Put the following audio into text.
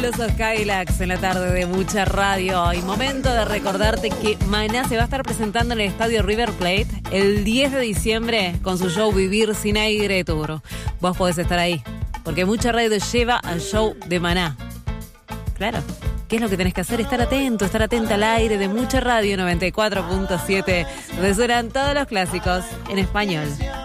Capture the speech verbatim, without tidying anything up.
Los Skylax en la tarde de mucha radio. Y momento de recordarte que Maná se va a estar presentando en el estadio River Plate el diez de diciembre con su show Vivir Sin Aire Tour. Vos podés estar ahí, porque mucha radio te lleva al show de Maná. Claro. ¿Qué es lo que tenés que hacer? Estar atento, estar atenta al aire de mucha radio noventa y cuatro punto siete, donde suenan todos los clásicos en español.